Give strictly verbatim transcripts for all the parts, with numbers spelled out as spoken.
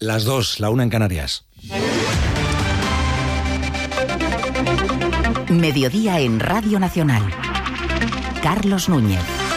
Las dos, la una en Canarias. Mediodía en Radio Nacional. Carlos Núñez.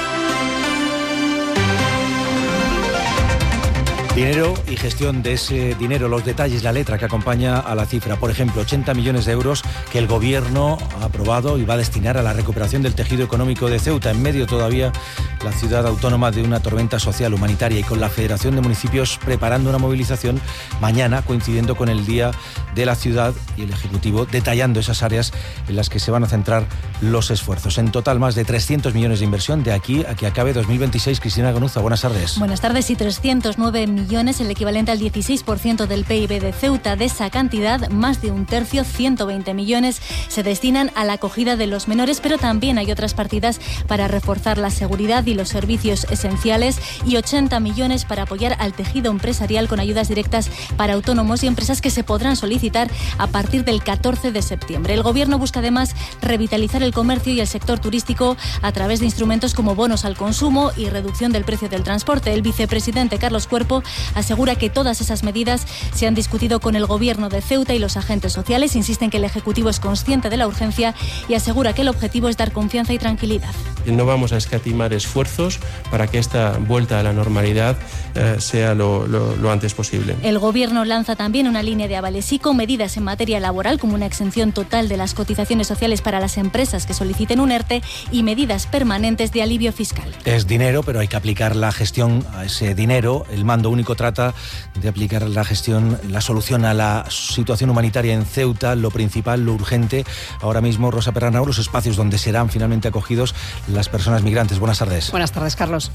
Dinero y gestión de ese dinero, los detalles, la letra que acompaña a la cifra. Por ejemplo, ochenta millones de euros que el Gobierno ha aprobado y va a destinar a la recuperación del tejido económico de Ceuta, en medio todavía la ciudad autónoma de una tormenta social humanitaria, y con la Federación de Municipios preparando una movilización mañana, coincidiendo con el Día de la Ciudad, y el Ejecutivo detallando esas áreas en las que se van a centrar los esfuerzos. En total, más de trescientos millones de inversión de aquí a que acabe dos mil veintiséis. Cristina Ganuza, buenas tardes. Buenas tardes. Y trescientos nueve millones, el equivalente al dieciséis por ciento del P I B de Ceuta. De esa cantidad, más de un tercio, ciento veinte millones, se destinan a la acogida de los menores, pero también hay otras partidas para reforzar la seguridad y los servicios esenciales, y ochenta millones para apoyar al tejido empresarial con ayudas directas para autónomos y empresas que se podrán solicitar a partir del catorce de septiembre. El Gobierno busca además revitalizar el comercio y el sector turístico a través de instrumentos como bonos al consumo y reducción del precio del transporte. El vicepresidente Carlos Cuerpo asegura que todas esas medidas se han discutido con el Gobierno de Ceuta y los agentes sociales. Insiste en que el Ejecutivo es consciente de la urgencia y asegura que el objetivo es dar confianza y tranquilidad. No vamos a escatimar esfuerzos para que esta vuelta a la normalidad eh, sea lo, lo, lo antes posible. El Gobierno lanza también una línea de avales y con medidas en materia laboral, como una exención total de las cotizaciones sociales para las empresas que soliciten un ERTE y medidas permanentes de alivio fiscal. Es dinero, pero hay que aplicar la gestión a ese dinero. El mando único trata de aplicar la gestión, la solución a la situación humanitaria en Ceuta, lo principal, lo urgente. Ahora mismo, Rosa Perranao, los espacios donde serán finalmente acogidos las personas migrantes. Buenas tardes. Buenas tardes, Carlos.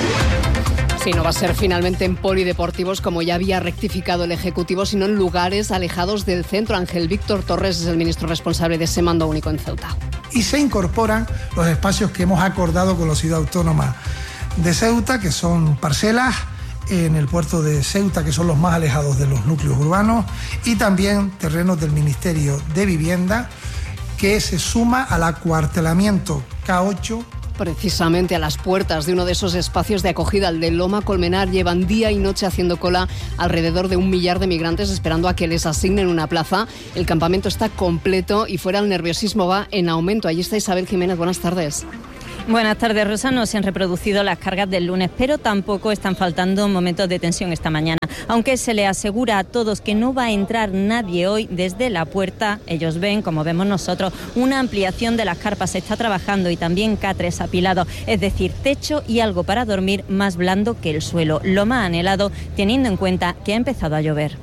Sí, no va a ser finalmente en polideportivos, como ya había rectificado el Ejecutivo, sino en lugares alejados del centro. Ángel Víctor Torres es el ministro responsable de ese mando único en Ceuta. Y se incorporan los espacios que hemos acordado con la ciudad autónoma de Ceuta, que son parcelas en el puerto de Ceuta, que son los más alejados de los núcleos urbanos, y también terrenos del Ministerio de Vivienda, que se suma al acuartelamiento K ocho. Precisamente a las puertas de uno de esos espacios de acogida, el de Loma Colmenar, llevan día y noche haciendo cola alrededor de un millar de migrantes esperando a que les asignen una plaza. El campamento está completo y fuera el nerviosismo va en aumento. Allí está Isabel Jiménez, buenas tardes. Buenas tardes, Rosa. No se han reproducido las cargas del lunes, pero tampoco están faltando momentos de tensión esta mañana. Aunque se le asegura a todos que no va a entrar nadie hoy desde la puerta, ellos ven, como vemos nosotros, una ampliación de las carpas. Se está trabajando y también catres apilados, es decir, techo y algo para dormir más blando que el suelo. Lo más anhelado, teniendo en cuenta que ha empezado a llover.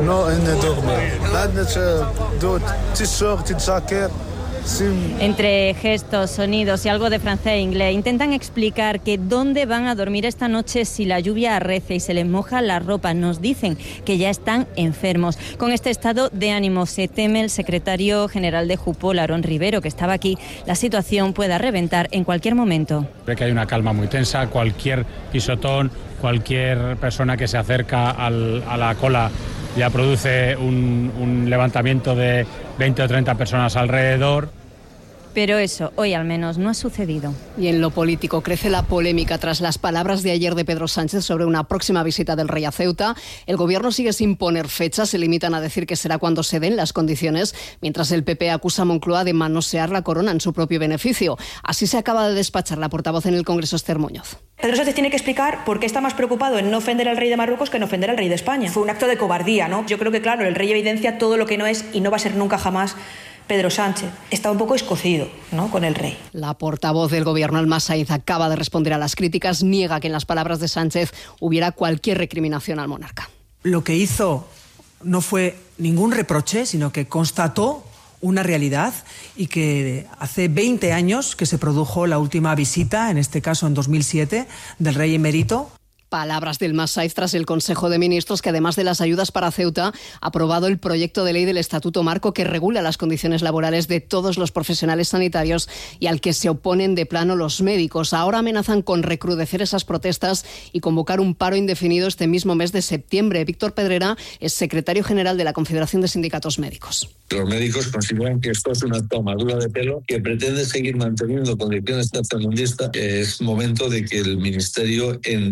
Entre gestos, sonidos y algo de francés e inglés, intentan explicar que dónde van a dormir esta noche si la lluvia arrece y se les moja la ropa. Nos dicen que ya están enfermos. Con este estado de ánimo se teme el secretario general de Jupol, Aarón Rivero, que estaba aquí, la situación pueda reventar en cualquier momento. Ve que hay una calma muy tensa, cualquier pisotón, cualquier persona que se acerca al, a la cola ya produce un, un levantamiento de veinte o treinta personas alrededor. Pero eso, hoy al menos, no ha sucedido. Y en lo político crece la polémica tras las palabras de ayer de Pedro Sánchez sobre una próxima visita del rey a Ceuta. El Gobierno sigue sin poner fecha, se limitan a decir que será cuando se den las condiciones, mientras el P P acusa a Moncloa de manosear la corona en su propio beneficio. Así se acaba de despachar la portavoz en el Congreso, Esther Muñoz. Pedro Sánchez tiene que explicar por qué está más preocupado en no ofender al rey de Marruecos que en ofender al rey de España. Fue un acto de cobardía, ¿no? Yo creo que, claro, el rey evidencia todo lo que no es y no va a ser nunca jamás Pedro Sánchez. Está un poco escocido, ¿no?, con el rey. La portavoz del Gobierno, Alma Sainz, acaba de responder a las críticas. Niega que en las palabras de Sánchez hubiera cualquier recriminación al monarca. Lo que hizo no fue ningún reproche, sino que constató una realidad, y que hace veinte años que se produjo la última visita, en este caso en dos mil siete, del rey emérito. Palabras del Masaiz tras el Consejo de Ministros, que además de las ayudas para Ceuta, ha aprobado el proyecto de ley del Estatuto Marco que regula las condiciones laborales de todos los profesionales sanitarios y al que se oponen de plano los médicos. Ahora amenazan con recrudecer esas protestas y convocar un paro indefinido este mismo mes de septiembre. Víctor Pedrera es secretario general de la Confederación de Sindicatos Médicos. Los médicos consideran que esto es una tomadura de pelo que pretende seguir manteniendo condiciones tercermundistas. Es momento de que el Ministerio entienda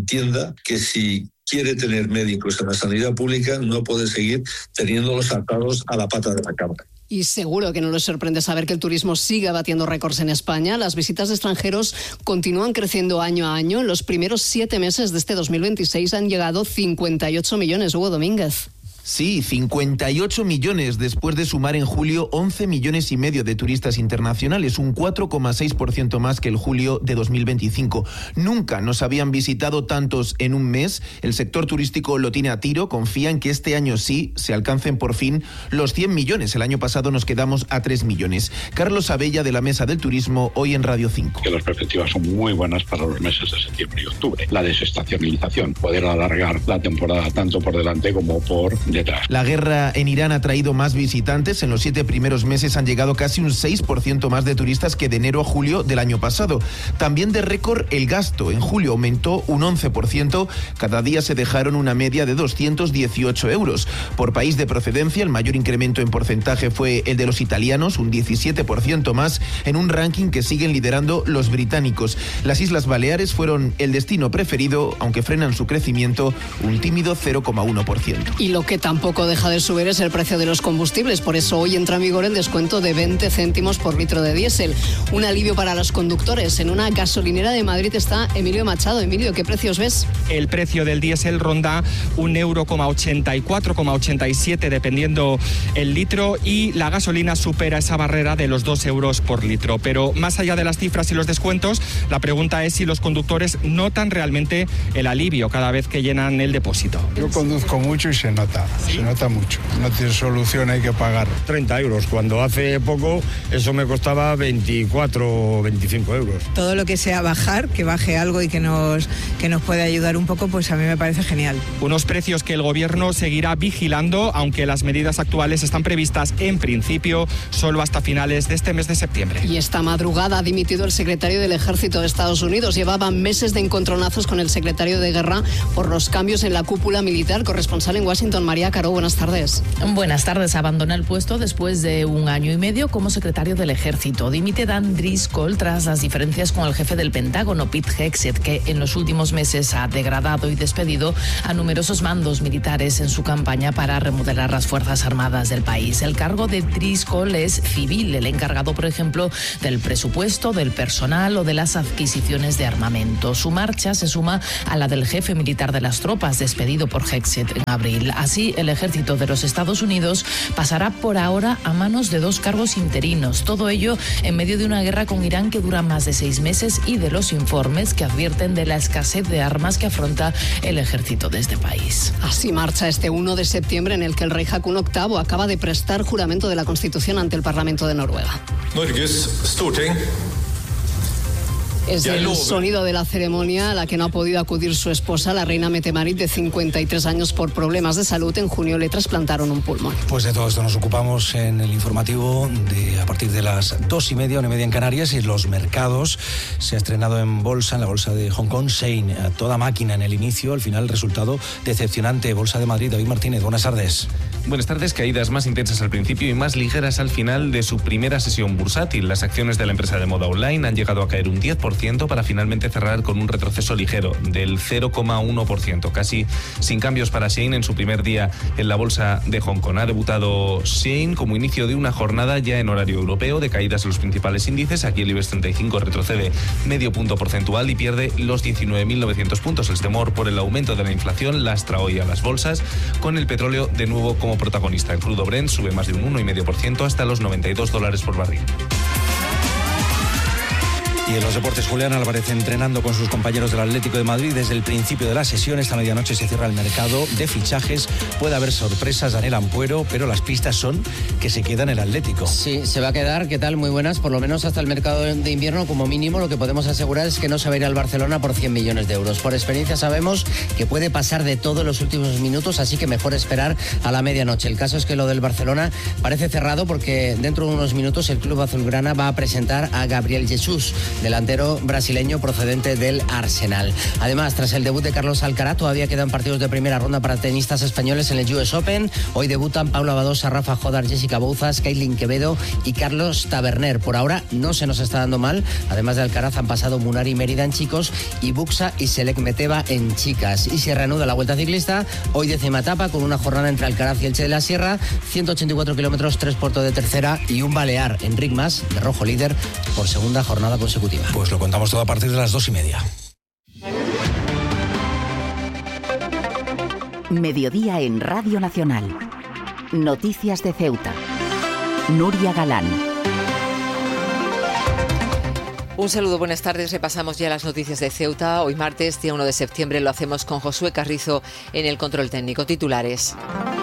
cuenta que si quiere tener médicos en la sanidad pública, no puede seguir teniéndolos atados a la pata de la cabra. Y seguro que no les sorprende saber que el turismo sigue batiendo récords en España. Las visitas de extranjeros continúan creciendo año a año. En los primeros siete meses de este dos mil veintiséis han llegado cincuenta y ocho millones. Hugo Domínguez. Sí, cincuenta y ocho millones después de sumar en julio once millones y medio de turistas internacionales, un cuatro coma seis por ciento más que el julio de dos mil veinticinco. Nunca nos habían visitado tantos en un mes. El sector turístico lo tiene a tiro, confía en que este año sí se alcancen por fin los cien millones. El año pasado nos quedamos a tres millones. Carlos Abella, de la Mesa del Turismo, hoy en Radio cinco. Que las perspectivas son muy buenas para los meses de septiembre y octubre. La desestacionalización, poder alargar la temporada tanto por delante como por detrás. La guerra en Irán ha traído más visitantes. En los siete primeros meses han llegado casi un seis por ciento más de turistas que de enero a julio del año pasado. También de récord el gasto. En julio aumentó un once por ciento. Cada día se dejaron una media de doscientos dieciocho euros. Por país de procedencia, el mayor incremento en porcentaje fue el de los italianos, un diecisiete por ciento más, en un ranking que siguen liderando los británicos. Las Islas Baleares fueron el destino preferido, aunque frenan su crecimiento un tímido cero coma uno por ciento. Y lo que tampoco deja de subir es el precio de los combustibles. Por eso hoy entra en vigor el descuento de veinte céntimos por litro de diésel. Un alivio para los conductores. En una gasolinera de Madrid está Emilio Machado. Emilio, ¿qué precios ves? El precio del diésel ronda un euro coma ochenta y cuatro, coma ochenta y siete dependiendo el litro, y la gasolina supera esa barrera de los dos euros por litro. Pero más allá de las cifras y los descuentos, la pregunta es si los conductores notan realmente el alivio cada vez que llenan el depósito. Yo conduzco mucho y se nota. ¿Sí? Se nota mucho, no tiene solución, hay que pagar. treinta euros, cuando hace poco eso me costaba veinticuatro o veinticinco euros. Todo lo que sea bajar, que baje algo y que nos, que nos pueda ayudar un poco, pues a mí me parece genial. Unos precios que el gobierno seguirá vigilando, aunque las medidas actuales están previstas en principio solo hasta finales de este mes de septiembre. Y esta madrugada ha dimitido el secretario del Ejército de Estados Unidos. Llevaba meses de encontronazos con el secretario de Guerra por los cambios en la cúpula militar. Corresponsal en Washington, María Caro, buenas tardes. Buenas tardes. Abandona el puesto después de un año y medio como secretario del Ejército. Dimite Dan Driscoll tras las diferencias con el jefe del Pentágono, Pete Hegseth, que en los últimos meses ha degradado y despedido a numerosos mandos militares en su campaña para remodelar las Fuerzas Armadas del país. El cargo de Driscoll es civil, el encargado, por ejemplo, del presupuesto, del personal o de las adquisiciones de armamento. Su marcha se suma a la del jefe militar de las tropas, despedido por Hegseth en abril. Así, el ejército de los Estados Unidos pasará por ahora a manos de dos cargos interinos. Todo ello en medio de una guerra con Irán que dura más de seis meses y de los informes que advierten de la escasez de armas que afronta el ejército de este país. Así marcha este uno de septiembre en el que el rey Haakon octavo acaba de prestar juramento de la Constitución ante el Parlamento de Noruega. Norges Storting. Es el sonido de la ceremonia a la que no ha podido acudir su esposa, la reina Mette-Marit, de cincuenta y tres años, por problemas de salud. En junio le trasplantaron un pulmón. Pues de todo esto nos ocupamos en el informativo de a partir de las dos y media, una y media en Canarias, y los mercados. Se ha estrenado en bolsa, en la bolsa de Hong Kong, Shein, a toda máquina en el inicio. Al final, resultado decepcionante. Bolsa de Madrid, David Martínez, buenas tardes. Buenas tardes. Caídas más intensas al principio y más ligeras al final de su primera sesión bursátil. Las acciones de la empresa de moda online han llegado a caer un diez por ciento para finalmente cerrar con un retroceso ligero del cero coma uno por ciento, casi sin cambios para Shein en su primer día en la bolsa de Hong Kong. Ha debutado Shein como inicio de una jornada ya en horario europeo de caídas en los principales índices. Aquí el IBEX treinta y cinco retrocede medio punto porcentual y pierde los diecinueve mil novecientos puntos. El temor por el aumento de la inflación lastra hoy a las bolsas, con el petróleo de nuevo como protagonista. El crudo Brent sube más de un uno coma cinco por ciento hasta los noventa y dos dólares por barril. Y en los deportes, Julián Álvarez entrenando con sus compañeros del Atlético de Madrid desde el principio de la sesión. Esta medianoche se cierra el mercado de fichajes. Puede haber sorpresas, Daniel Ampuero, pero las pistas son que se queda en el Atlético. Sí, se va a quedar. ¿Qué tal? Muy buenas. Por lo menos hasta el mercado de invierno, como mínimo, lo que podemos asegurar es que no se va a ir al Barcelona por cien millones de euros. Por experiencia sabemos que puede pasar de todo en los últimos minutos, así que mejor esperar a la medianoche. El caso es que lo del Barcelona parece cerrado porque dentro de unos minutos el club azulgrana va a presentar a Gabriel Jesús, delantero brasileño procedente del Arsenal. Además, tras el debut de Carlos Alcaraz, todavía quedan partidos de primera ronda para tenistas españoles en el U S Open. Hoy debutan Paula Badosa, Rafa Jodar, Jessica Bouzas, Kailin Quevedo y Carlos Taberner. Por ahora no se nos está dando mal. Además de Alcaraz han pasado Munari Mérida en chicos y Buxa y Selek Meteva en chicas. Y se reanuda la Vuelta Ciclista. Hoy décima etapa con una jornada entre Alcaraz y Elche de la Sierra. ciento ochenta y cuatro kilómetros, tres puertos de tercera y un balear. Enric Mas, de rojo líder, por segunda jornada consecutiva. Pues lo contamos todo a partir de las dos y media. Mediodía en Radio Nacional. Noticias de Ceuta. Nuria Galán. Un saludo, buenas tardes. Repasamos ya las noticias de Ceuta. Hoy martes, día uno de septiembre, lo hacemos con Josué Carrizo en el control técnico. Titulares.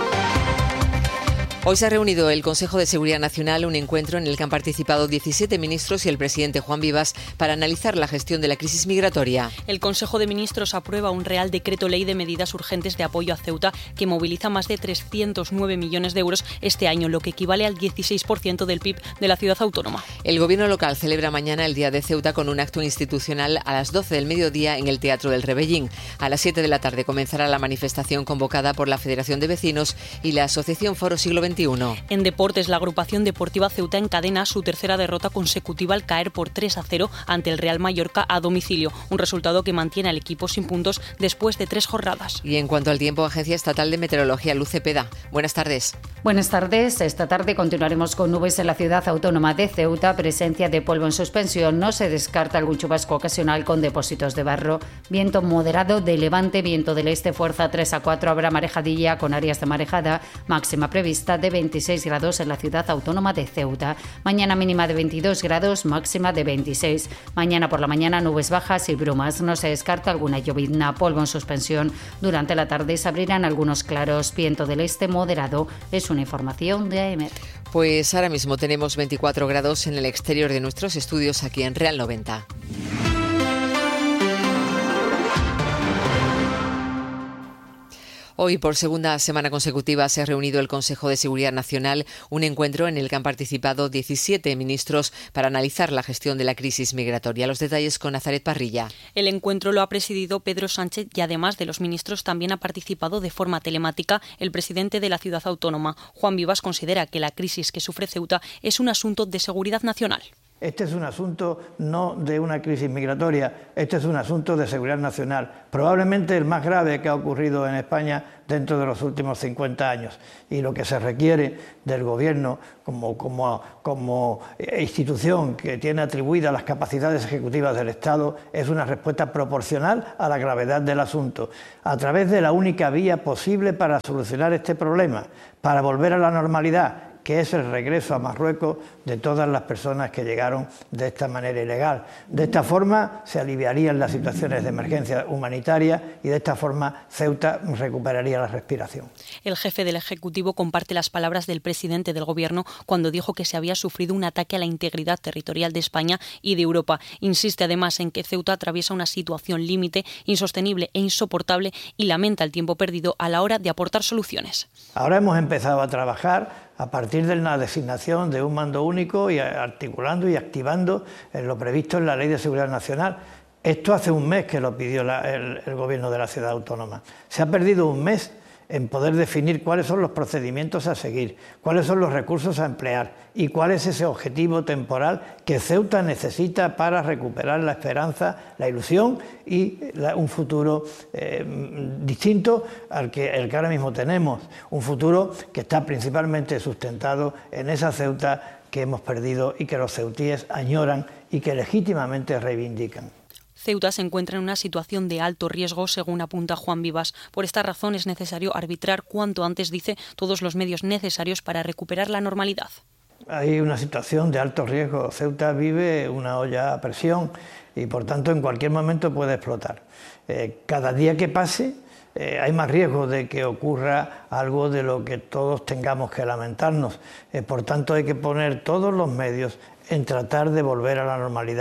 Hoy se ha reunido el Consejo de Seguridad Nacional, un encuentro en el que han participado diecisiete ministros y el presidente Juan Vivas para analizar la gestión de la crisis migratoria. El Consejo de Ministros aprueba un Real Decreto Ley de medidas urgentes de apoyo a Ceuta que moviliza más de trescientos nueve millones de euros este año, lo que equivale al dieciséis por ciento del P I B de la ciudad autónoma. El Gobierno local celebra mañana el Día de Ceuta con un acto institucional a las doce del mediodía en el Teatro del Rebellín. A las siete de la tarde comenzará la manifestación convocada por la Federación de Vecinos y la Asociación Foro Siglo veintiuno. En deportes, la agrupación deportiva Ceuta encadena su tercera derrota consecutiva al caer por tres a cero ante el Real Mallorca a domicilio, un resultado que mantiene al equipo sin puntos después de tres jornadas. Y en cuanto al tiempo, Agencia Estatal de Meteorología, Luz Cepeda. Buenas tardes. Buenas tardes. Esta tarde continuaremos con nubes en la ciudad autónoma de Ceuta, presencia de polvo en suspensión. No se descarta algún chubasco ocasional con depósitos de barro. Viento moderado de levante, viento del este, fuerza tres a cuatro. Habrá marejadilla con áreas de marejada, máxima prevista de veintiséis grados en la ciudad autónoma de Ceuta. Mañana mínima de veintidós grados, máxima de veintiséis. Mañana por la mañana nubes bajas y brumas. No se descarta alguna llovizna, polvo en suspensión. Durante la tarde se abrirán algunos claros. Viento del este moderado. Es una información de A E M E T. Pues ahora mismo tenemos veinticuatro grados en el exterior de nuestros estudios aquí en Real noventa. Hoy, por segunda semana consecutiva, se ha reunido el Consejo de Seguridad Nacional, un encuentro en el que han participado diecisiete ministros para analizar la gestión de la crisis migratoria. Los detalles con Nazaret Parrilla. El encuentro lo ha presidido Pedro Sánchez y, además de los ministros, también ha participado de forma telemática el presidente de la ciudad autónoma. Juan Vivas considera que la crisis que sufre Ceuta es un asunto de seguridad nacional. Este es un asunto no de una crisis migratoria, este es un asunto de seguridad nacional, probablemente el más grave que ha ocurrido en España dentro de los últimos cincuenta años. Y lo que se requiere del Gobierno como, como, como institución que tiene atribuidas las capacidades ejecutivas del Estado es una respuesta proporcional a la gravedad del asunto, a través de la única vía posible para solucionar este problema, para volver a la normalidad, que es el regreso a Marruecos de todas las personas que llegaron de esta manera ilegal. De esta forma se aliviarían las situaciones de emergencia humanitaria y de esta forma Ceuta recuperaría la respiración. El jefe del Ejecutivo comparte las palabras del presidente del Gobierno cuando dijo que se había sufrido un ataque a la integridad territorial de España y de Europa. Insiste además en que Ceuta atraviesa una situación límite, insostenible e insoportable y lamenta el tiempo perdido a la hora de aportar soluciones. Ahora hemos empezado a trabajar a partir de la designación de un mando único y articulando y activando lo previsto en la Ley de Seguridad Nacional. Esto hace un mes que lo pidió la, el, el Gobierno de la ciudad autónoma. Se ha perdido un mes en poder definir cuáles son los procedimientos a seguir, cuáles son los recursos a emplear y cuál es ese objetivo temporal que Ceuta necesita para recuperar la esperanza, la ilusión y la, un futuro eh, distinto al que, el que ahora mismo tenemos, un futuro que está principalmente sustentado en esa Ceuta que hemos perdido y que los ceutíes añoran y que legítimamente reivindican. Ceuta se encuentra en una situación de alto riesgo, según apunta Juan Vivas. Por esta razón es necesario arbitrar cuanto antes, dice, todos los medios necesarios para recuperar la normalidad. Hay una situación de alto riesgo. Ceuta vive una olla a presión y, por tanto, en cualquier momento puede explotar. Eh, cada día que pase eh, hay más riesgo de que ocurra algo de lo que todos tengamos que lamentarnos. Eh, por tanto, hay que poner todos los medios en tratar de volver a la normalidad.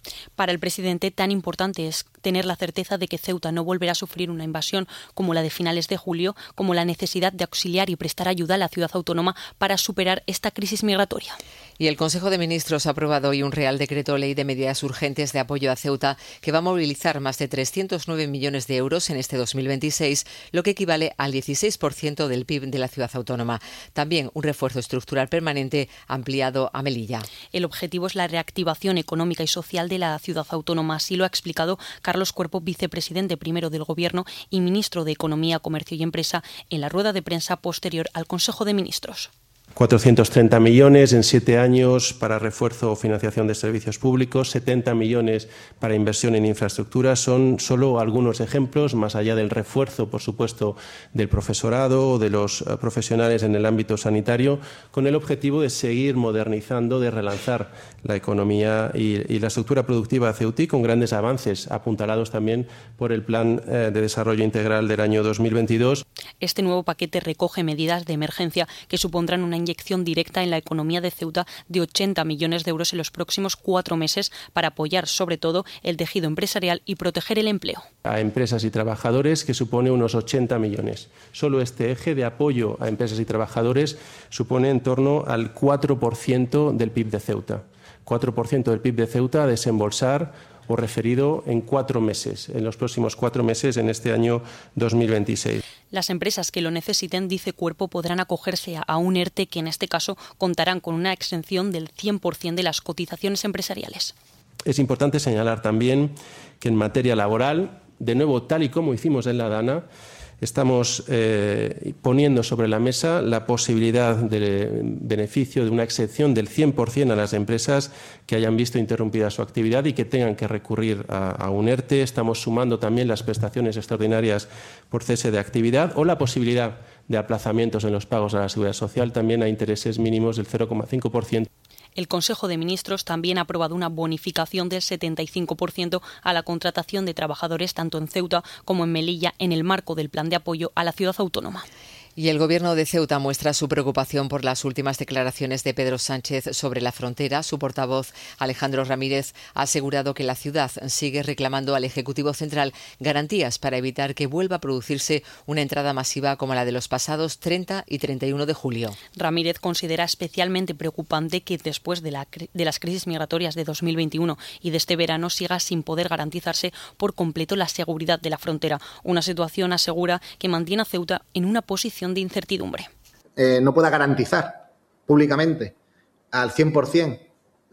Para el presidente, tan importante es tener la certeza de que Ceuta no volverá a sufrir una invasión como la de finales de julio, como la necesidad de auxiliar y prestar ayuda a la ciudad autónoma para superar esta crisis migratoria. Y el Consejo de Ministros ha aprobado hoy un Real Decreto Ley de medidas urgentes de apoyo a Ceuta que va a movilizar más de trescientos nueve millones de euros en este dos mil veintiséis, lo que equivale al dieciséis por ciento del P I B de la ciudad autónoma. También un refuerzo estructural permanente ampliado a Melilla. El objetivo es la reactivación económica y social de la ciudad autónoma. Así lo ha explicado Carlos Cuerpo, vicepresidente primero del Gobierno y ministro de Economía, Comercio y Empresa, en la rueda de prensa posterior al Consejo de Ministros. cuatrocientos treinta millones en siete años para refuerzo o financiación de servicios públicos, setenta millones para inversión en infraestructura. Son solo algunos ejemplos, más allá del refuerzo, por supuesto, del profesorado o de los profesionales en el ámbito sanitario, con el objetivo de seguir modernizando, de relanzar la economía y, y la estructura productiva de Ceuta, con grandes avances apuntalados también por el Plan de Desarrollo Integral del año dos mil veintidós. Este nuevo paquete recoge medidas de emergencia que supondrán una inyección directa en la economía de Ceuta de ochenta millones de euros en los próximos cuatro meses para apoyar sobre todo el tejido empresarial y proteger el empleo. A empresas y trabajadores, que supone unos ochenta millones. Solo este eje de apoyo a empresas y trabajadores supone en torno al cuatro por ciento del P I B de Ceuta. cuatro por ciento del P I B de Ceuta a desembolsar o referido en cuatro meses, en los próximos cuatro meses en este año dos mil veintiséis. Las empresas que lo necesiten, dice Cuerpo, podrán acogerse a un ERTE que en este caso contarán con una exención del cien por ciento de las cotizaciones empresariales. Es importante señalar también que en materia laboral, de nuevo, tal y como hicimos en la DANA, estamos eh, poniendo sobre la mesa la posibilidad de beneficio de una exención del cien por ciento a las empresas que hayan visto interrumpida su actividad y que tengan que recurrir a, a un ERTE. Estamos sumando también las prestaciones extraordinarias por cese de actividad o la posibilidad de aplazamientos en los pagos a la Seguridad Social, también a intereses mínimos del cero coma cinco por ciento. El Consejo de Ministros también ha aprobado una bonificación del setenta y cinco por ciento a la contratación de trabajadores tanto en Ceuta como en Melilla en el marco del plan de apoyo a la ciudad autónoma. Y el Gobierno de Ceuta muestra su preocupación por las últimas declaraciones de Pedro Sánchez sobre la frontera. Su portavoz, Alejandro Ramírez, ha asegurado que la ciudad sigue reclamando al Ejecutivo Central garantías para evitar que vuelva a producirse una entrada masiva como la de los pasados treinta y treinta y uno de julio. Ramírez considera especialmente preocupante que después de, la, de las crisis migratorias de dos mil veintiuno y de este verano siga sin poder garantizarse por completo la seguridad de la frontera. Una situación, asegura, que mantiene a Ceuta en una posición de incertidumbre. Eh, no pueda garantizar públicamente al cien por ciento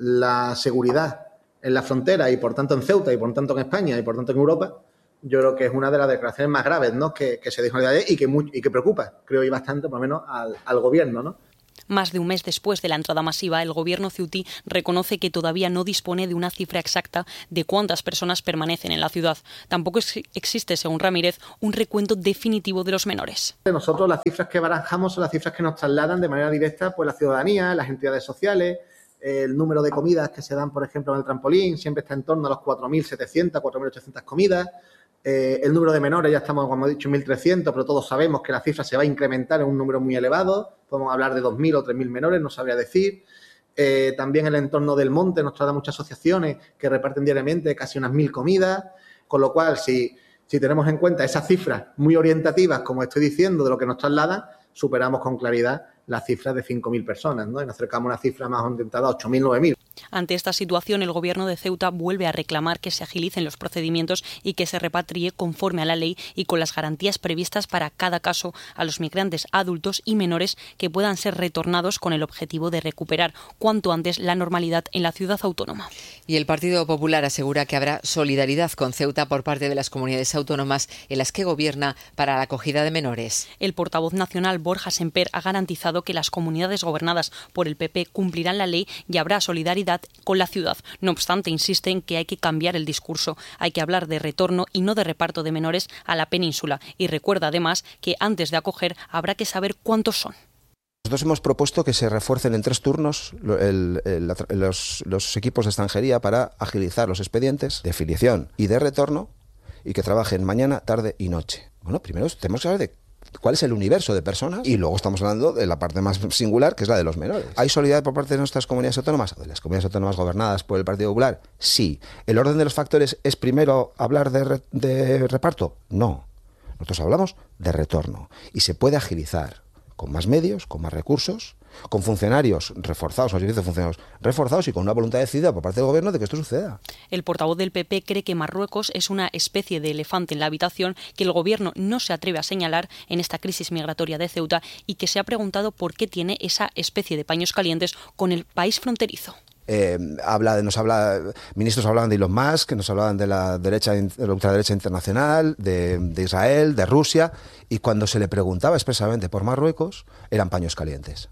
la seguridad en la frontera y por tanto en Ceuta y por tanto en España y por tanto en Europa, yo creo que es una de las declaraciones más graves, ¿no?, que, que se dijo ayer y que, muy, y que preocupa, creo y bastante, por lo menos al, al gobierno, ¿no? Más de un mes después de la entrada masiva, el gobierno ceutí reconoce que todavía no dispone de una cifra exacta de cuántas personas permanecen en la ciudad. Tampoco existe, según Ramírez, un recuento definitivo de los menores. Nosotros las cifras que barajamos son las cifras que nos trasladan de manera directa pues la ciudadanía, las entidades sociales. El número de comidas que se dan, por ejemplo, en el trampolín siempre está en torno a los cuatro mil setecientas, cuatro mil ochocientas comidas. Eh, el número de menores, ya estamos, como he dicho, mil trescientos, pero todos sabemos que la cifra se va a incrementar en un número muy elevado. Podemos hablar de dos mil o tres mil menores, no sabría decir. Eh, también el entorno del monte nos trae muchas asociaciones que reparten diariamente casi unas mil comidas. Con lo cual, si, si tenemos en cuenta esas cifras muy orientativas, como estoy diciendo, de lo que nos trasladan, superamos con claridad las cifras de cinco mil personas, ¿no? Y nos acercamos a una cifra más orientada a ocho mil, nueve mil. Ante esta situación, el Gobierno de Ceuta vuelve a reclamar que se agilicen los procedimientos y que se repatrie conforme a la ley y con las garantías previstas para cada caso a los migrantes adultos y menores que puedan ser retornados con el objetivo de recuperar cuanto antes la normalidad en la ciudad autónoma. Y el Partido Popular asegura que habrá solidaridad con Ceuta por parte de las comunidades autónomas en las que gobierna para la acogida de menores. El portavoz nacional, Borja Semper, ha garantizado que las comunidades gobernadas por el P P cumplirán la ley y habrá solidaridad con la ciudad. No obstante, insiste en que hay que cambiar el discurso. Hay que hablar de retorno y no de reparto de menores a la península. Y recuerda además que antes de acoger habrá que saber cuántos son. Nosotros hemos propuesto que se refuercen en tres turnos el, el, los, los equipos de extranjería para agilizar los expedientes de filiación y de retorno y que trabajen mañana, tarde y noche. Bueno, primero tenemos que saber de cuál es el universo de personas, y luego estamos hablando de la parte más singular, que es la de los menores. ¿Hay solidaridad por parte de nuestras comunidades autónomas o de las comunidades autónomas gobernadas por el Partido Popular? Sí. ¿El orden de los factores es primero hablar de, re, de reparto? No. Nosotros hablamos de retorno, y se puede agilizar con más medios, con más recursos, con funcionarios reforzados, con servicios de funcionarios reforzados y con una voluntad decidida por parte del gobierno de que esto suceda. El portavoz del P P cree que Marruecos es una especie de elefante en la habitación que el gobierno no se atreve a señalar en esta crisis migratoria de Ceuta y que se ha preguntado por qué tiene esa especie de paños calientes con el país fronterizo. Eh, habla de, nos habla, ministros hablaban de Elon Musk, que nos hablaban de la derecha, de la ultraderecha internacional, de, de Israel, de Rusia, y cuando se le preguntaba expresamente por Marruecos, eran paños calientes.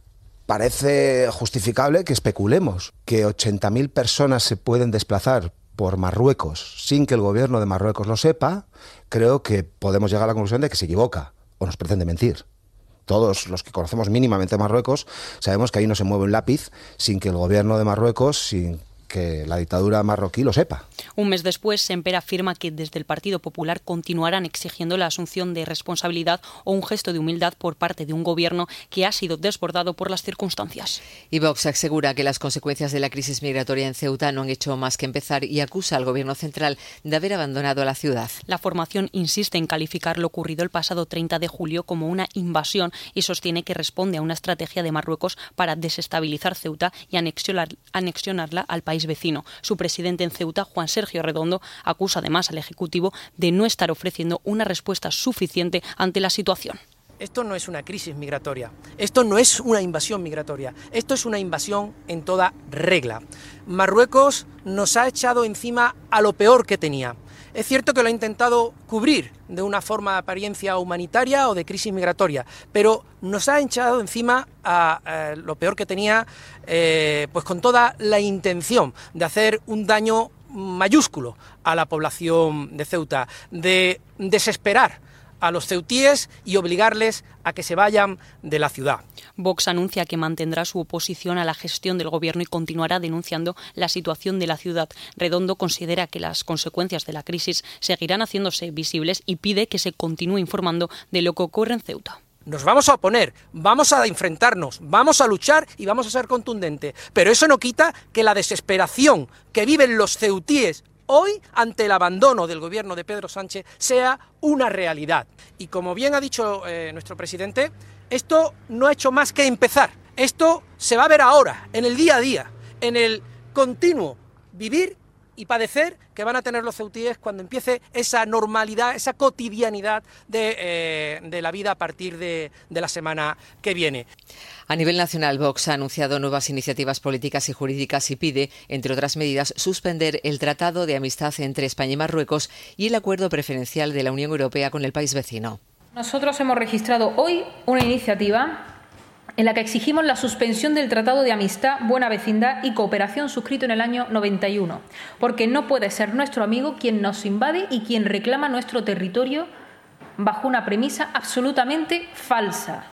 Parece justificable que especulemos que ochenta mil personas se pueden desplazar por Marruecos sin que el gobierno de Marruecos lo sepa. Creo que podemos llegar a la conclusión de que se equivoca o nos pretende mentir. Todos los que conocemos mínimamente Marruecos sabemos que ahí no se mueve un lápiz sin que el gobierno de Marruecos, sin que la dictadura marroquí lo sepa. Un mes después, Semper afirma que desde el Partido Popular continuarán exigiendo la asunción de responsabilidad o un gesto de humildad por parte de un gobierno que ha sido desbordado por las circunstancias. Y Vox asegura que las consecuencias de la crisis migratoria en Ceuta no han hecho más que empezar y acusa al gobierno central de haber abandonado la ciudad. La formación insiste en calificar lo ocurrido el pasado treinta de julio como una invasión y sostiene que responde a una estrategia de Marruecos para desestabilizar Ceuta y anexionar, anexionarla al país vecino. Su presidente en Ceuta, Juan Sergio Redondo, acusa además al Ejecutivo de no estar ofreciendo una respuesta suficiente ante la situación. Esto no es una crisis migratoria, esto no es una invasión migratoria, esto es una invasión en toda regla. Marruecos nos ha echado encima a lo peor que tenía. Es cierto que lo ha intentado cubrir de una forma de apariencia humanitaria o de crisis migratoria, pero nos ha echado encima a, a lo peor que tenía, eh, pues con toda la intención de hacer un daño mayúsculo a la población de Ceuta, de desesperar a los ceutíes y obligarles a que se vayan de la ciudad. Vox anuncia que mantendrá su oposición a la gestión del gobierno y continuará denunciando la situación de la ciudad. Redondo considera que las consecuencias de la crisis seguirán haciéndose visibles y pide que se continúe informando de lo que ocurre en Ceuta. Nos vamos a oponer, vamos a enfrentarnos, vamos a luchar y vamos a ser contundentes. Pero eso no quita que la desesperación que viven los ceutíes hoy, ante el abandono del gobierno de Pedro Sánchez, sea una realidad. Y como bien ha dicho eh, nuestro presidente, esto no ha hecho más que empezar. Esto se va a ver ahora, en el día a día, en el continuo vivir y padecer que van a tener los ceutíes cuando empiece esa normalidad, esa cotidianidad de, eh, de la vida a partir de, de la semana que viene. A nivel nacional, Vox ha anunciado nuevas iniciativas políticas y jurídicas y pide, entre otras medidas, suspender el Tratado de Amistad entre España y Marruecos y el acuerdo preferencial de la Unión Europea con el país vecino. Nosotros hemos registrado hoy una iniciativa en la que exigimos la suspensión del Tratado de Amistad, Buena Vecindad y Cooperación suscrito en el año noventa y uno, porque no puede ser nuestro amigo quien nos invade y quien reclama nuestro territorio bajo una premisa absolutamente falsa.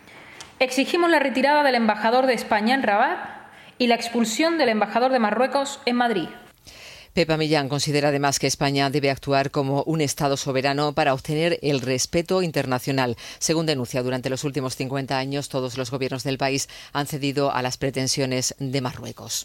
Exigimos la retirada del embajador de España en Rabat y la expulsión del embajador de Marruecos en Madrid. Pepa Millán considera además que España debe actuar como un Estado soberano para obtener el respeto internacional. Según denuncia, durante los últimos cincuenta años todos los gobiernos del país han cedido a las pretensiones de Marruecos.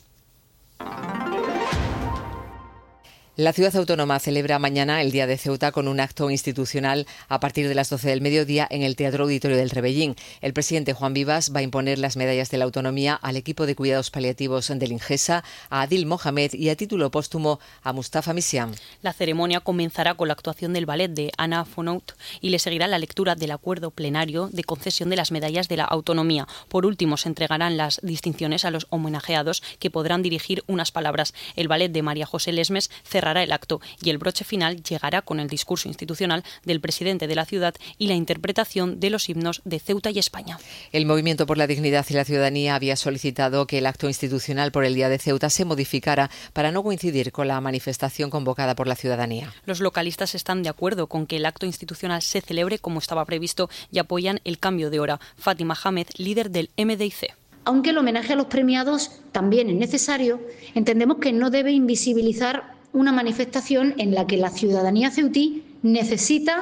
La ciudad autónoma celebra mañana el Día de Ceuta con un acto institucional a partir de las doce del mediodía en el Teatro Auditorio del Rebellín. El presidente Juan Vivas va a imponer las medallas de la autonomía al equipo de cuidados paliativos del Ingesa, a Adil Mohamed y a título póstumo a Mustafa Misiam. La ceremonia comenzará con la actuación del ballet de Ana Fonout y le seguirá la lectura del acuerdo plenario de concesión de las medallas de la autonomía. Por último, se entregarán las distinciones a los homenajeados que podrán dirigir unas palabras. El ballet de María José Lesmes cerrará el acto y el broche final llegará con el discurso institucional del presidente de la ciudad y la interpretación de los himnos de Ceuta y España. El Movimiento por la Dignidad y la Ciudadanía había solicitado que el acto institucional por el Día de Ceuta se modificara para no coincidir con la manifestación convocada por la ciudadanía. Los localistas están de acuerdo con que el acto institucional se celebre como estaba previsto y apoyan el cambio de hora. Fátima Hamed, líder del M D I C. Aunque el homenaje a los premiados también es necesario, entendemos que no debe invisibilizar una manifestación en la que la ciudadanía ceutí necesita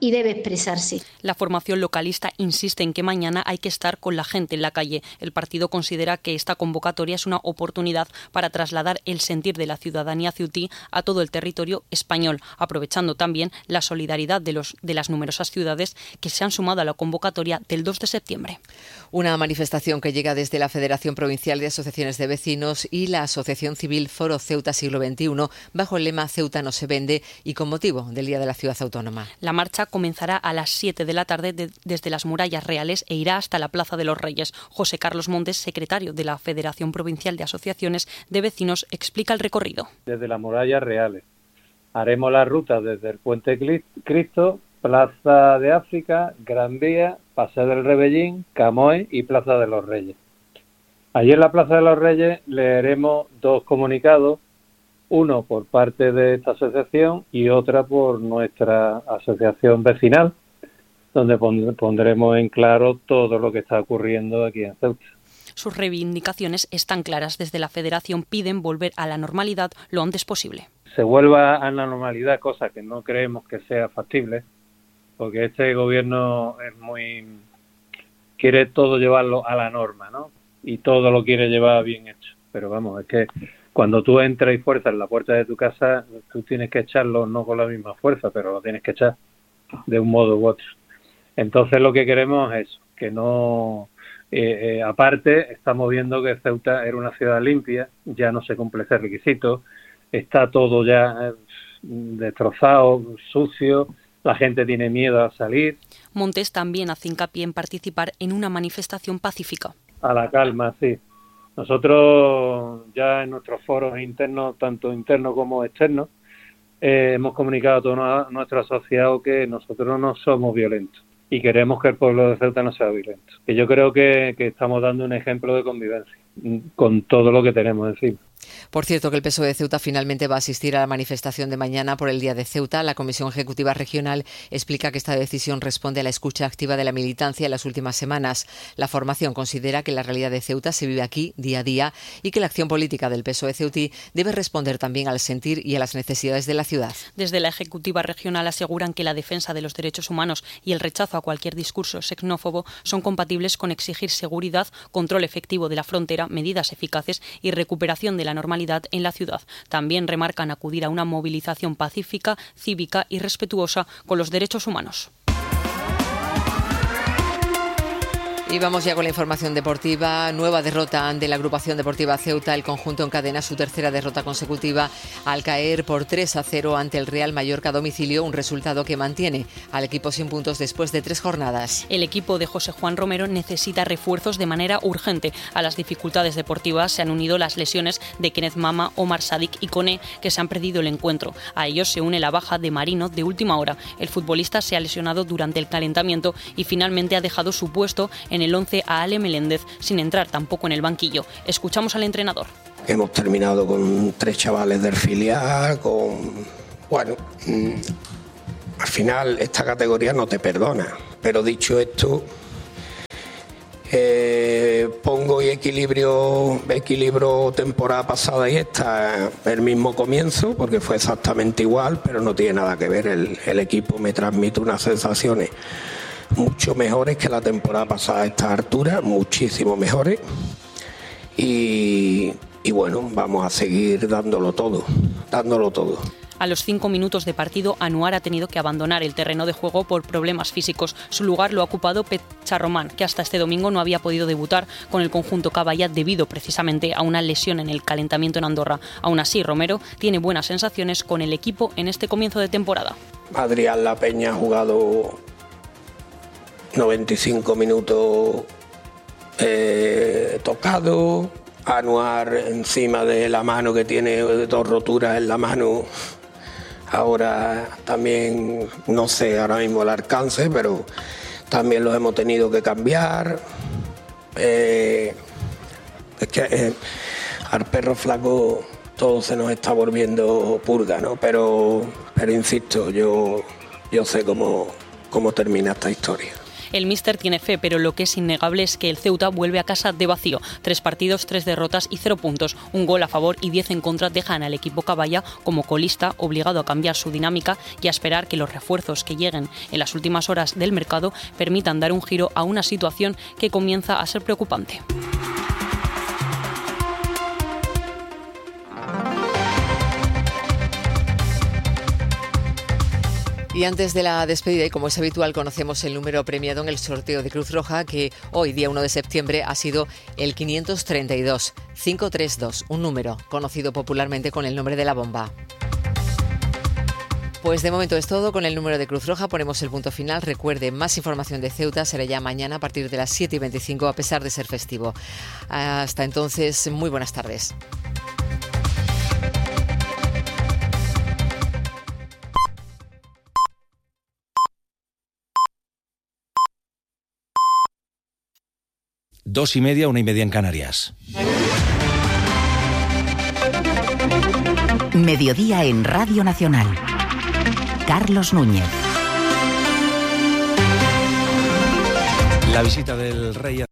y debe expresarse. La formación localista insiste en que mañana hay que estar con la gente en la calle. El partido considera que esta convocatoria es una oportunidad para trasladar el sentir de la ciudadanía ceutí a todo el territorio español, aprovechando también la solidaridad de, los, de las numerosas ciudades que se han sumado a la convocatoria del dos de septiembre. Una manifestación que llega desde la Federación Provincial de Asociaciones de Vecinos y la Asociación Civil Foro Ceuta Siglo veintiuno bajo el lema Ceuta no se vende y con motivo del Día de la Ciudad Autónoma. La marcha comenzará a las siete de la tarde de, desde las Murallas Reales e irá hasta la Plaza de los Reyes. José Carlos Montes, secretario de la Federación Provincial de Asociaciones de Vecinos, explica el recorrido. Desde las Murallas Reales haremos la ruta desde el Puente Cristo, Plaza de África, Gran Vía, Paseo del Rebellín, Camoy y Plaza de los Reyes. Allí en la Plaza de los Reyes leeremos dos comunicados, uno por parte de esta asociación y otra por nuestra asociación vecinal, donde pondremos en claro todo lo que está ocurriendo aquí en Ceuta. Sus reivindicaciones están claras. Desde la Federación piden volver a la normalidad lo antes posible. Se vuelva a la normalidad, cosa que no creemos que sea factible, porque este gobierno es muy quiere todo llevarlo a la norma, ¿no? Y todo lo quiere llevar bien hecho. Pero vamos, es que cuando tú entras y fuerzas en la puerta de tu casa, tú tienes que echarlo no con la misma fuerza, pero lo tienes que echar de un modo u otro. Entonces lo que queremos es que no... Eh, eh, aparte, estamos viendo que Ceuta era una ciudad limpia, ya no se cumple ese requisito, está todo ya eh, destrozado, sucio, la gente tiene miedo a salir. Montes también hace hincapié en participar en una manifestación pacífica. A la calma, sí. Nosotros ya en nuestros foros internos, tanto internos como externos, eh, hemos comunicado a todos nuestros asociados que nosotros no somos violentos y queremos que el pueblo de Ceuta no sea violento. Que yo creo que, que estamos dando un ejemplo de convivencia con todo lo que tenemos encima. Por cierto, que el P S O E de Ceuta finalmente va a asistir a la manifestación de mañana por el Día de Ceuta. La Comisión Ejecutiva Regional explica que esta decisión responde a la escucha activa de la militancia en las últimas semanas. La formación considera que la realidad de Ceuta se vive aquí día a día y que la acción política del P S O E ceutí debe responder también al sentir y a las necesidades de la ciudad. Desde la Ejecutiva Regional aseguran que la defensa de los derechos humanos y el rechazo a cualquier discurso xenófobo son compatibles con exigir seguridad, control efectivo de la frontera, medidas eficaces y recuperación de la normalidad en la ciudad. También remarcan acudir a una movilización pacífica, cívica y respetuosa con los derechos humanos. Y vamos ya con la información deportiva. Nueva derrota de la agrupación deportiva Ceuta. El conjunto encadena su tercera derrota consecutiva al caer por tres a cero ante el Real Mallorca a domicilio, un resultado que mantiene al equipo sin puntos después de tres jornadas. El equipo de José Juan Romero necesita refuerzos de manera urgente. A las dificultades deportivas se han unido las lesiones de Kenneth Mama, Omar Sadik y Koné, que se han perdido el encuentro. A ellos se une la baja de Marino de última hora. El futbolista se ha lesionado durante el calentamiento y finalmente ha dejado su puesto en el once a Ale Meléndez, sin entrar tampoco en el banquillo. Escuchamos al entrenador. Hemos terminado con tres chavales del filial, con... Bueno, mmm, al final esta categoría no te perdona, pero dicho esto, eh, pongo y equilibrio, equilibrio temporada pasada y esta, el mismo comienzo, porque fue exactamente igual, pero no tiene nada que ver. El, el equipo me transmite unas sensaciones mucho mejores que la temporada pasada a esta altura, muchísimo mejores. Y, y bueno, vamos a seguir dándolo todo, dándolo todo. A los cinco minutos de partido, Anuar ha tenido que abandonar el terreno de juego por problemas físicos. Su lugar lo ha ocupado Pecharromán, que hasta este domingo no había podido debutar con el conjunto caballa debido precisamente a una lesión en el calentamiento en Andorra. Aún así, Romero tiene buenas sensaciones con el equipo en este comienzo de temporada. Adrián La Peña ha jugado noventa y cinco minutos eh, tocado, Anuar encima de la mano, que tiene dos roturas en la mano. Ahora también no sé ahora mismo el alcance, pero también los hemos tenido que cambiar. Eh, es que eh, al perro flaco todo se nos está volviendo purga, ¿no? Pero, pero insisto, yo, yo sé cómo, cómo termina esta historia. El míster tiene fe, pero lo que es innegable es que el Ceuta vuelve a casa de vacío. Tres partidos, tres derrotas y cero puntos. Un gol a favor y diez en contra dejan al equipo caballa como colista, obligado a cambiar su dinámica y a esperar que los refuerzos que lleguen en las últimas horas del mercado permitan dar un giro a una situación que comienza a ser preocupante. Y antes de la despedida, y como es habitual, conocemos el número premiado en el sorteo de Cruz Roja, que hoy, día uno de septiembre, ha sido el quinientos treinta y dos, quinientos treinta y dos, un número conocido popularmente con el nombre de la bomba. Pues de momento es todo. Con el número de Cruz Roja ponemos el punto final. Recuerde, más información de Ceuta será ya mañana a partir de las siete y veinticinco, a pesar de ser festivo. Hasta entonces, muy buenas tardes. Dos y media, una y media en Canarias. Mediodía en Radio Nacional. Carlos Núñez. La visita del rey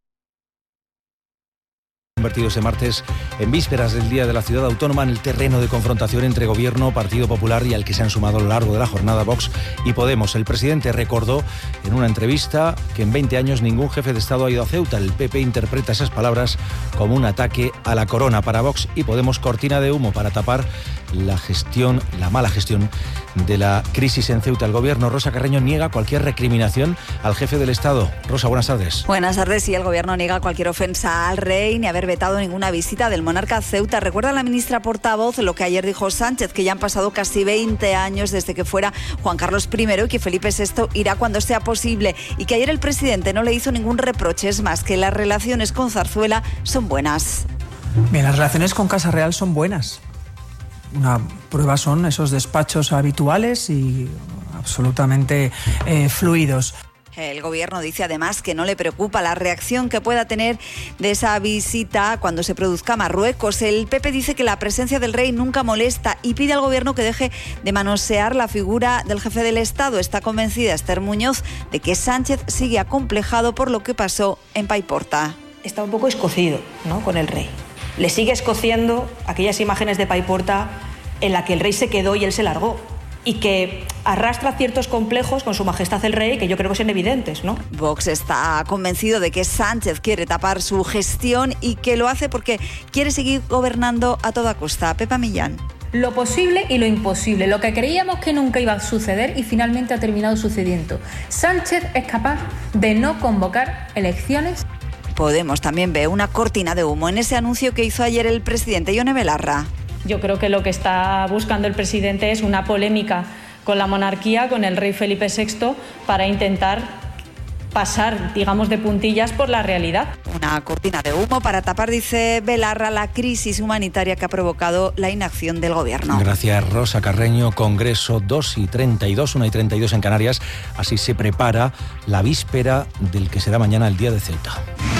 convertido ese martes en vísperas del Día de la Ciudad Autónoma en el terreno de confrontación entre Gobierno, Partido Popular y al que se han sumado a lo largo de la jornada Vox y Podemos. El presidente recordó en una entrevista que en veinte años ningún jefe de Estado ha ido a Ceuta. El P P interpreta esas palabras como un ataque a la corona. Para Vox y Podemos, cortina de humo para tapar la gestión, la mala gestión de la crisis en Ceuta. El Gobierno, Rosa Carreño, niega cualquier recriminación al jefe del Estado. Rosa, buenas tardes. Buenas tardes. Sí, el Gobierno niega cualquier ofensa al rey ni haber vetado ninguna visita del monarca a Ceuta. Recuerda la ministra portavoz lo que ayer dijo Sánchez, que ya han pasado casi veinte años desde que fuera Juan Carlos primero y que Felipe sexto irá cuando sea posible, y que ayer el presidente no le hizo ningún reproche. Es más, que las relaciones con Zarzuela son buenas. Bien, las relaciones con Casa Real son buenas. Una prueba son esos despachos habituales y absolutamente eh, fluidos. El Gobierno dice además que no le preocupa la reacción que pueda tener de esa visita cuando se produzca a Marruecos. El P P dice que la presencia del rey nunca molesta y pide al Gobierno que deje de manosear la figura del jefe del Estado. Está convencida Esther Muñoz de que Sánchez sigue acomplejado por lo que pasó en Paiporta. Está un poco escocido, ¿no?, con el rey. Le sigue escociendo aquellas imágenes de Paiporta en la que el rey se quedó y él se largó, y que arrastra ciertos complejos con su majestad el rey que yo creo que son evidentes, ¿no? Vox está convencido de que Sánchez quiere tapar su gestión y que lo hace porque quiere seguir gobernando a toda costa. Pepa Millán. Lo posible y lo imposible, lo que creíamos que nunca iba a suceder y finalmente ha terminado sucediendo. Sánchez es capaz de no convocar elecciones. Podemos también ve una cortina de humo en ese anuncio que hizo ayer el presidente Ione Belarra. Yo creo que lo que está buscando el presidente es una polémica con la monarquía, con el rey Felipe sexto, para intentar pasar, digamos, de puntillas por la realidad. Una cortina de humo para tapar, dice Belarra, la crisis humanitaria que ha provocado la inacción del Gobierno. Gracias, Rosa Carreño. Congreso dos y treinta y dos, una y treinta y dos en Canarias. Así se prepara la víspera del que será mañana el Día de Ceuta.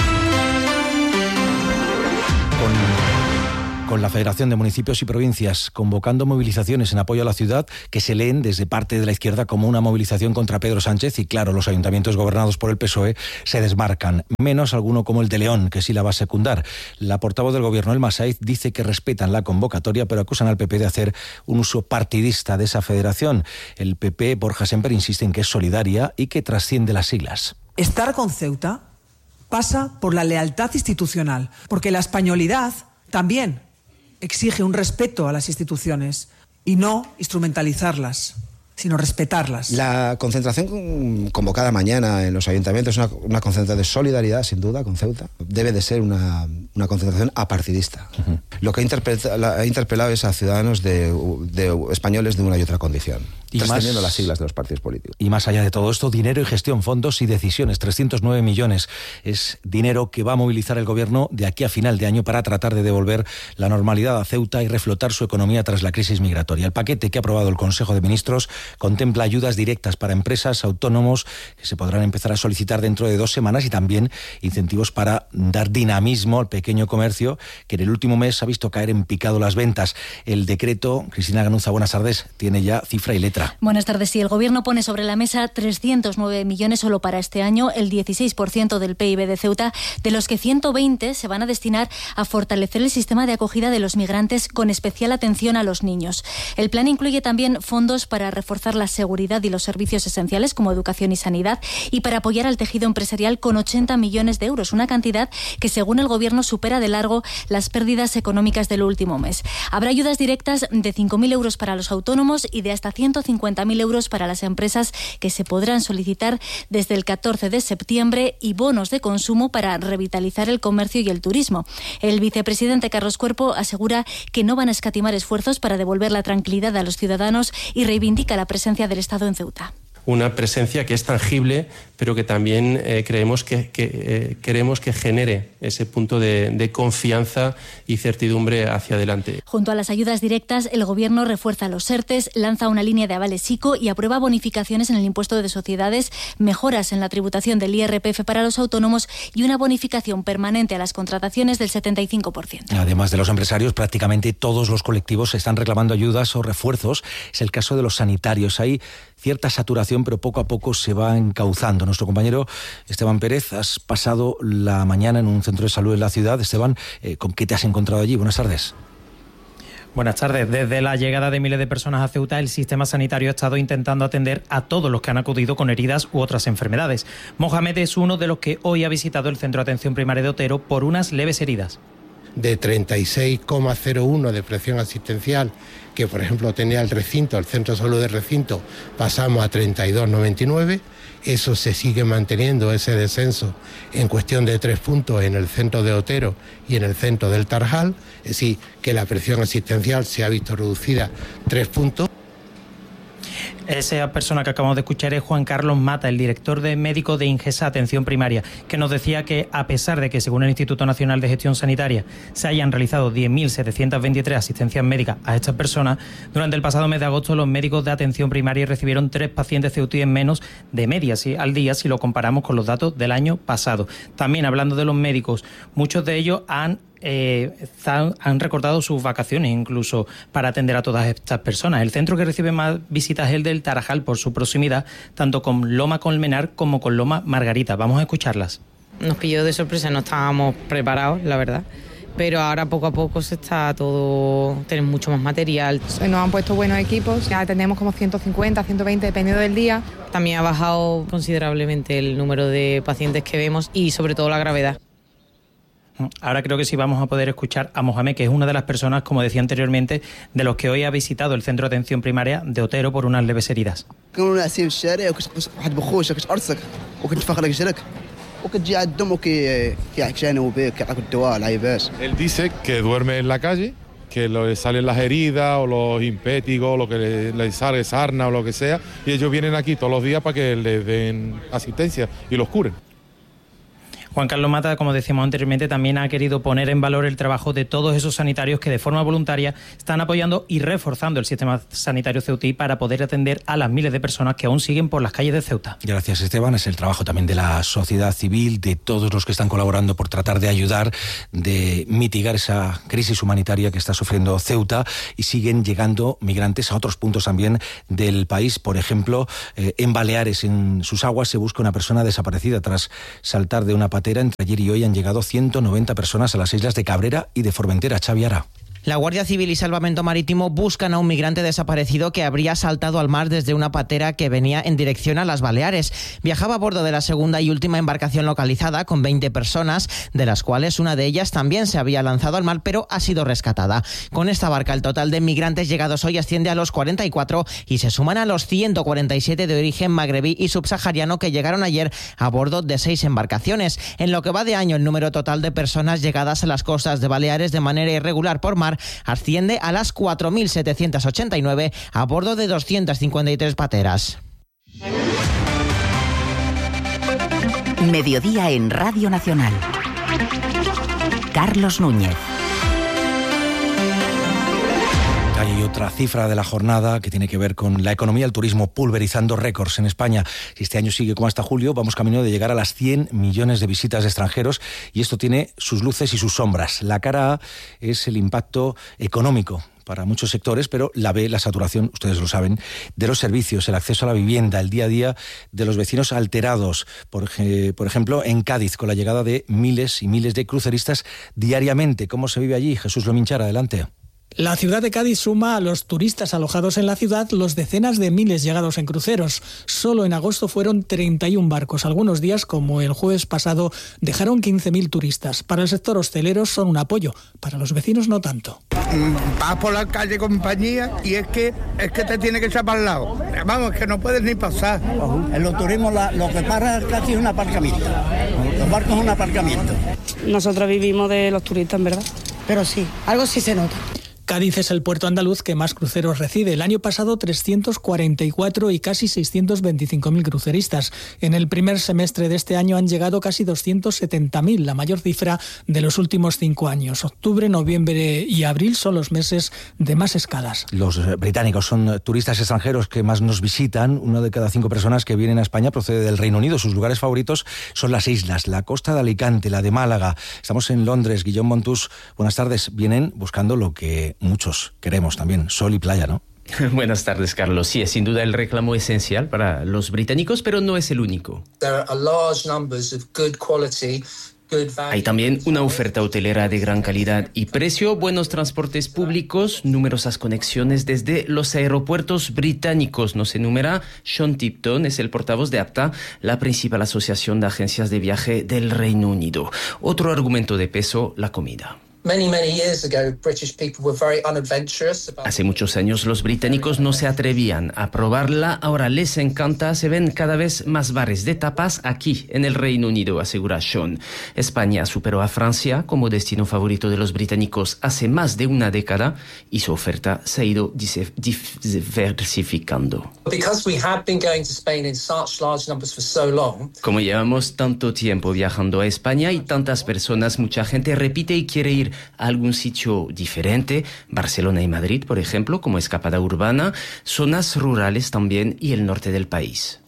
Con... con la Federación de Municipios y Provincias convocando movilizaciones en apoyo a la ciudad que se leen desde parte de la izquierda como una movilización contra Pedro Sánchez, y claro, los ayuntamientos gobernados por el P S O E se desmarcan, menos alguno como el de León, que sí la va a secundar. La portavoz del Gobierno, Elma Saiz, dice que respetan la convocatoria, pero acusan al P P de hacer un uso partidista de esa federación. El P P, Borja Semper, insiste en que es solidaria y que trasciende las siglas. Estar con Ceuta pasa por la lealtad institucional, porque la españolidad también exige un respeto a las instituciones y no instrumentalizarlas, sino respetarlas. La concentración convocada mañana en los ayuntamientos es una, una concentración de solidaridad, sin duda, con Ceuta. Debe de ser una, una concentración apartidista. Uh-huh. Lo que ha interpelado, ha interpelado es a ciudadanos de, de españoles de una y otra condición, y trascendiendo más, las siglas de los partidos políticos. Y más allá de todo esto, dinero y gestión, fondos y decisiones. trescientos nueve millones es dinero que va a movilizar el Gobierno de aquí a final de año para tratar de devolver la normalidad a Ceuta y reflotar su economía tras la crisis migratoria. El paquete que ha aprobado el Consejo de Ministros contempla ayudas directas para empresas, autónomos, que se podrán empezar a solicitar dentro de dos semanas, y también incentivos para dar dinamismo al pequeño comercio, que en el último mes ha visto visto caer en picado las ventas. El decreto, Cristina Ganuza, buenas tardes, tiene ya cifra y letra. Buenas tardes. Sí, el Gobierno pone sobre la mesa trescientos nueve millones solo para este año, el dieciséis por ciento del P I B de Ceuta, de los que ciento veinte se van a destinar a fortalecer el sistema de acogida de los migrantes con especial atención a los niños. El plan incluye también fondos para reforzar la seguridad y los servicios esenciales como educación y sanidad y para apoyar al tejido empresarial con ochenta millones de euros, una cantidad que según el Gobierno supera de largo las pérdidas económicas del último mes. Habrá ayudas directas de cinco mil euros para los autónomos y de hasta ciento cincuenta mil euros para las empresas que se podrán solicitar desde el catorce de septiembre y bonos de consumo para revitalizar el comercio y el turismo. El vicepresidente Carlos Cuerpo asegura que no van a escatimar esfuerzos para devolver la tranquilidad a los ciudadanos y reivindica la presencia del Estado en Ceuta. Una presencia que es tangible, pero que también eh, creemos que, que eh, queremos que genere ese punto de, de confianza y certidumbre hacia adelante. Junto a las ayudas directas, el Gobierno refuerza los ERTES, lanza una línea de avales ICO y aprueba bonificaciones en el impuesto de sociedades, mejoras en la tributación del I R P F para los autónomos y una bonificación permanente a las contrataciones del setenta y cinco por ciento. Además de los empresarios, prácticamente todos los colectivos están reclamando ayudas o refuerzos. Es el caso de los sanitarios. Hay cierta saturación, pero poco a poco se va encauzando. Nuestro compañero Esteban Pérez, has pasado la mañana en un centro de salud en la ciudad. Esteban, eh, ¿con qué te has encontrado allí? Buenas tardes. Buenas tardes. Desde la llegada de miles de personas a Ceuta, el sistema sanitario ha estado intentando atender a todos los que han acudido con heridas u otras enfermedades. Mohamed es uno de los que hoy ha visitado el Centro de Atención Primaria de Otero por unas leves heridas. De treinta y seis coma cero uno de presión asistencial, que por ejemplo tenía el recinto, el centro de salud del recinto, pasamos a treinta y dos coma noventa y nueve. Eso se sigue manteniendo, ese descenso, en cuestión de tres puntos en el centro de Otero y en el centro del Tarjal. Es decir, que la presión asistencial se ha visto reducida tres puntos. Esa persona que acabamos de escuchar es Juan Carlos Mata, el director de médico de Ingesa Atención Primaria, que nos decía que a pesar de que según el Instituto Nacional de Gestión Sanitaria se hayan realizado diez mil setecientas veintitrés asistencias médicas a estas personas, durante el pasado mes de agosto los médicos de atención primaria recibieron tres pacientes ceutíes menos de media ¿sí? al día si lo comparamos con los datos del año pasado. También hablando de los médicos, muchos de ellos han Eh, han recortado sus vacaciones incluso para atender a todas estas personas. El centro que recibe más visitas es el del Tarajal por su proximidad, tanto con Loma Colmenar como con Loma Margarita. Vamos a escucharlas. Nos pilló de sorpresa, no estábamos preparados, la verdad. Pero ahora poco a poco se está todo, tenemos mucho más material. Nos han puesto buenos equipos, ya atendemos como ciento cincuenta, ciento veinte dependiendo del día. También ha bajado considerablemente el número de pacientes que vemos y sobre todo la gravedad. Ahora creo que sí vamos a poder escuchar a Mohamed, que es una de las personas, como decía anteriormente, de los que hoy ha visitado el Centro de Atención Primaria de Otero por unas leves heridas. Él dice que duerme en la calle, que le salen las heridas o los impéticos, lo que le, le sale sarna o lo que sea, y ellos vienen aquí todos los días para que les den asistencia y los curen. Juan Carlos Mata, como decíamos anteriormente, también ha querido poner en valor el trabajo de todos esos sanitarios que de forma voluntaria están apoyando y reforzando el sistema sanitario ceutí para poder atender a las miles de personas que aún siguen por las calles de Ceuta. Gracias, Esteban. Es el trabajo también de la sociedad civil, de todos los que están colaborando por tratar de ayudar, de mitigar esa crisis humanitaria que está sufriendo Ceuta, y siguen llegando migrantes a otros puntos también del país. Por ejemplo, eh, en Baleares, en sus aguas, se busca una persona desaparecida tras saltar de una patera. Entre ayer y hoy han llegado ciento noventa personas a las islas de Cabrera y de Formentera. Xavi Ara. La Guardia Civil y Salvamento Marítimo buscan a un migrante desaparecido que habría saltado al mar desde una patera que venía en dirección a las Baleares. Viajaba a bordo de la segunda y última embarcación localizada con veinte personas, de las cuales una de ellas también se había lanzado al mar, pero ha sido rescatada. Con esta barca el total de migrantes llegados hoy asciende a los cuarenta y cuatro y se suman a los ciento cuarenta y siete de origen magrebí y subsahariano que llegaron ayer a bordo de seis embarcaciones. En lo que va de año, el número total de personas llegadas a las costas de Baleares de manera irregular por mar asciende a las cuatro mil setecientos ochenta y nueve a bordo de doscientas cincuenta y tres pateras. Mediodía en Radio Nacional. Carlos Núñez. Hay otra cifra de la jornada que tiene que ver con la economía del turismo pulverizando récords en España. Si este año sigue como hasta julio, vamos camino de llegar a las cien millones de visitas de extranjeros y esto tiene sus luces y sus sombras. La cara A es el impacto económico para muchos sectores, pero la B, la saturación, ustedes lo saben, de los servicios, el acceso a la vivienda, el día a día de los vecinos alterados. Por, por ejemplo, en Cádiz, con la llegada de miles y miles de cruceristas diariamente. ¿Cómo se vive allí? Jesús Lominchara, adelante. La ciudad de Cádiz suma a los turistas alojados en la ciudad los decenas de miles llegados en cruceros. Solo en agosto fueron treinta y un barcos. Algunos días, como el jueves pasado, dejaron quince mil turistas. Para el sector hostelero son un apoyo, para los vecinos no tanto. Vas por la calle compañía y es que es que te tiene que echar para el lado. Vamos, es que no puedes ni pasar. En los turismos la, lo que para casi es un aparcamiento. Los barcos es un aparcamiento. Nosotros vivimos de los turistas, en verdad. Pero sí, algo sí se nota. Cádiz es el puerto andaluz que más cruceros recibe. El año pasado trescientos cuarenta y cuatro y casi seiscientos veinticinco mil cruceristas. En el primer semestre de este año han llegado casi doscientos setenta mil, la mayor cifra de los últimos cinco años. Octubre, noviembre y abril son los meses de más escalas. Los británicos son turistas extranjeros que más nos visitan. Una de cada cinco personas que vienen a España procede del Reino Unido. Sus lugares favoritos son las islas, la costa de Alicante, la de Málaga. Estamos en Londres. Guillaume Montús, buenas tardes. Vienen buscando lo que muchos queremos también, sol y playa, ¿no? Buenas tardes, Carlos. Sí, es sin duda el reclamo esencial para los británicos, pero no es el único. Hay también una oferta hotelera de gran calidad y precio, buenos transportes públicos, numerosas conexiones desde los aeropuertos británicos. Nos enumera Sean Tipton, es el portavoz de APTA, la principal asociación de agencias de viaje del Reino Unido. Otro argumento de peso, la comida. Hace muchos años los británicos no se atrevían a probarla, ahora les encanta, se ven cada vez más bares de tapas aquí en el Reino Unido, asegura Sean. España superó a Francia como destino favorito de los británicos hace más de una década y su oferta se ha ido diversificando. Como llevamos tanto tiempo viajando a España y tantas personas, mucha gente repite y quiere ir a algún sitio diferente, Barcelona y Madrid, por ejemplo, como escapada urbana, zonas rurales también y el norte del país.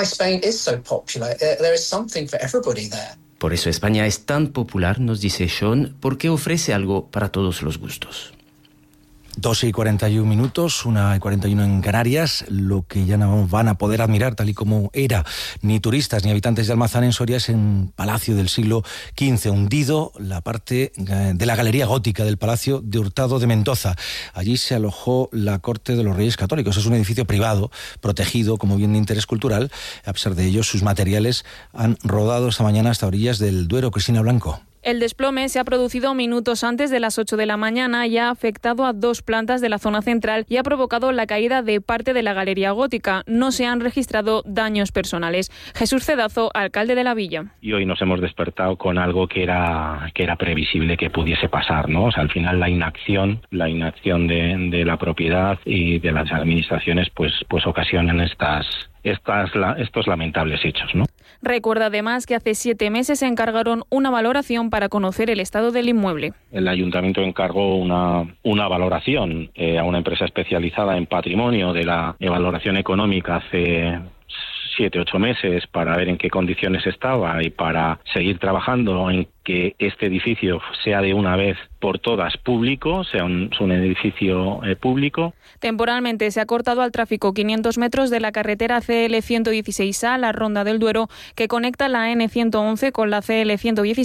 Por eso España es tan popular, nos dice Sean, porque ofrece algo para todos los gustos. doce y cuarenta y un minutos, una y cuarenta y uno en Canarias. Lo que ya no van a poder admirar, tal y como era, ni turistas ni habitantes de Almazán en Soria, es en Palacio del siglo quince, hundido la parte de la galería gótica del Palacio de Hurtado de Mendoza. Allí se alojó la Corte de los Reyes Católicos. Es un edificio privado, protegido como bien de interés cultural. A pesar de ello, sus materiales han rodado esta mañana hasta orillas del Duero. Cristina Blanco. El desplome se ha producido minutos antes de las ocho de la mañana y ha afectado a dos plantas de la zona central y ha provocado la caída de parte de la galería gótica. No se han registrado daños personales. Jesús Cedazo, alcalde de la villa. Y hoy nos hemos despertado con algo que era que era previsible que pudiese pasar, ¿no? O sea, al final la inacción, la inacción de, de la propiedad y de las administraciones, pues, pues ocasionan estas Estas, estos lamentables hechos, ¿no? Recuerda además que hace siete meses se encargaron una valoración para conocer el estado del inmueble. El ayuntamiento encargó una, una valoración eh, a una empresa especializada en patrimonio de la valoración económica hace siete, ocho meses para ver en qué condiciones estaba y para seguir trabajando en que este edificio sea de una vez por todas público, sea un, un edificio eh, público. Temporalmente se ha cortado al tráfico quinientos metros de la carretera C L ciento dieciséis A, la Ronda del Duero, que conecta la N ciento once con la C L ciento dieciséis